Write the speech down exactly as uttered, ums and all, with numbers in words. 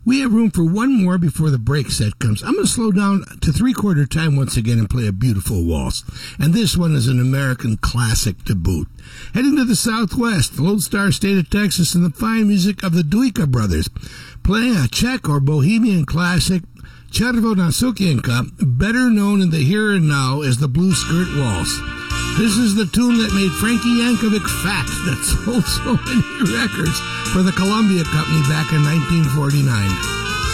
We have room for one more before the break set comes. I'm going to slow down to three-quarter time once again and play a beautiful waltz. And this one is an American classic to boot. Heading to the Southwest, the Lone Star State of Texas, and the fine music of the Duica Brothers, playing a Czech or Bohemian classic, Czerwona Sukienka, better known in the here and now as the Blue Skirt Waltz. This is the tune that made Frankie Yankovic fat, that sold so many records for the Columbia Company back in nineteen forty-nine.